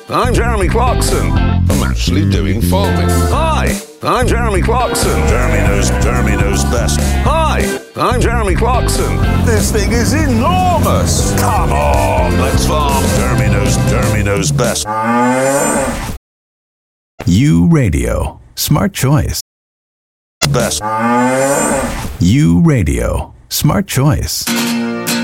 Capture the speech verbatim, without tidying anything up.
I'm Jeremy Clarkson. I'm actually doing farming. Hi, I'm Jeremy Clarkson. Jeremy knows, Jeremy knows best. Hi, I'm Jeremy Clarkson. This thing is enormous. Come on, let's farm. Jeremy knows, Jeremy knows best. U Radio. Smart choice. Best. U Radio. Smart choice.